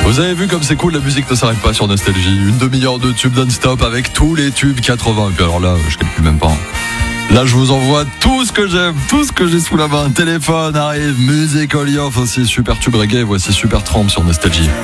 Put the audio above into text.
Vous avez vu comme c'est cool, la musique ne s'arrête pas sur Nostalgie. Une demi-heure de tubes non-stop avec tous les tubes 80. Et puis alors là, je calcule même pas. Là, je vous envoie tout ce que j'aime, tout ce que j'ai sous la main. Téléphone arrive, musique all off aussi, super tube reggae. Voici Super Tramp sur Nostalgie.